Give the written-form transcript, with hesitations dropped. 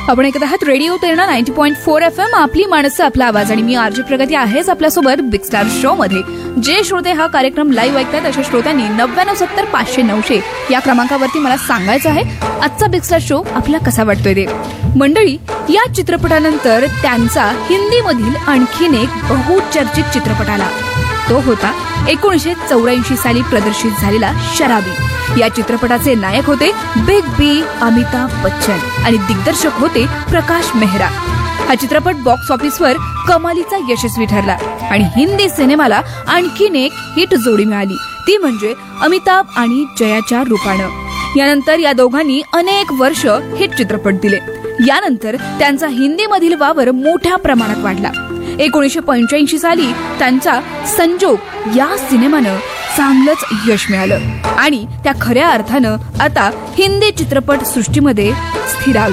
आपण ऐकत आहात रेडिओ प्रेरणा 90.4 FM, आपली माणसं आपला आवाज. आणि मी आरजे प्रगती आहेच आपल्यासोबत बिग स्टार शो मध्ये. जे श्रोते हा कार्यक्रम लाईव्ह ऐकतात अशा श्रोत्यांनी 9970-500-900 या क्रमांकावरती मला सांगायचं आहे आजचा बिग स्टार शो आपला कसा वाटतोय ते. मंडळी, या चित्रपटानंतर त्यांचा हिंदीमधील आणखीन एक बहुचर्चित चित्रपट आला. तो होता 1984 साली प्रदर्शित झालेला शराबी. या चित्रपटाचे नायक होते बिग बी अमिताभ बच्चन आणि दिग्दर्शक होते प्रकाश मेहरा. हा चित्रपट बॉक्स ऑफिसवर कमालीचा यशस्वी ठरला आणि हिंदी सिनेमाला आणखीन एक हिट जोडी मिळाली, ती म्हणजे अमिताभ आणि जयाच्या रूपानं. यानंतर या दोघांनी अनेक वर्ष हिट चित्रपट दिले. यानंतर त्यांचा हिंदीमधील वावर मोठ्या प्रमाणात वाढला. 1985 साली त्यांचा संजोग या सिनेमानं चांगलंच यश मिळालं आणि त्या खऱ्या अर्थानं आता हिंदी चित्रपट सृष्टीमध्ये स्थिरावल्या.